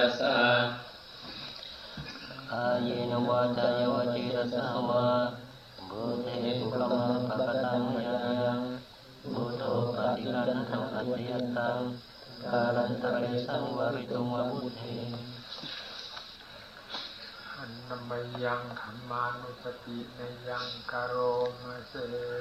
สะอาเยนวาจายวจิรสาวาบุเทภุกมังปะกตังยายังบุโตปฏิกันทังอัจฉริตังกาลันตเรสังวริตุวะบุเทอันนมยังธรรมานุสติในยังกโรมเส